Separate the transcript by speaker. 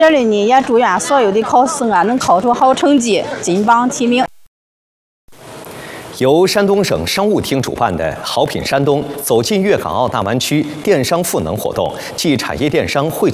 Speaker 1: 这里呢，也祝愿所有的考试啊能考出好成绩，金榜题名。
Speaker 2: 由山东省商务厅主办的“好品山东，走进粤港澳大湾区电商赋能”活动，暨产业电商汇聚